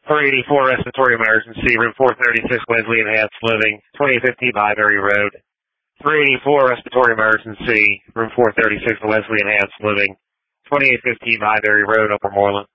484 respiratory emergency, room 436, Wesley Enhanced Living, 2850 Byberry Road. 384 respiratory emergency, room 436, Wesley Enhanced Living, 2850 Byberry Road, Upper Moreland.